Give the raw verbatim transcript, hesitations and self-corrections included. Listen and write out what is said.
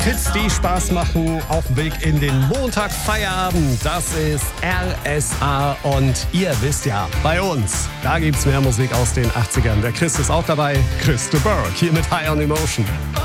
Hits, die Spaß machen, auf dem Weg in den Montagfeierabend. Das ist R S A und ihr wisst ja, bei uns, da gibt's mehr Musik aus den achtzigern. Der Chris ist auch dabei, Chris de Burgh, hier mit High on Emotion.